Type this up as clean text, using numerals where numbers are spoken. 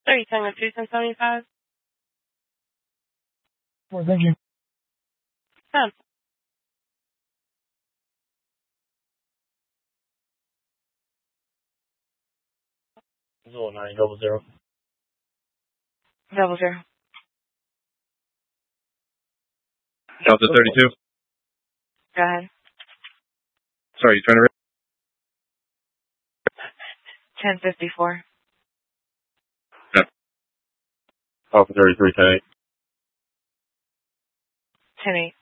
30 Tango 275. Well, thank you. Done. 0900. 00. Delta 32. Go ahead. Sorry, you trying to... 1054. Yeah. Alpha 33, 10-8. 10-8.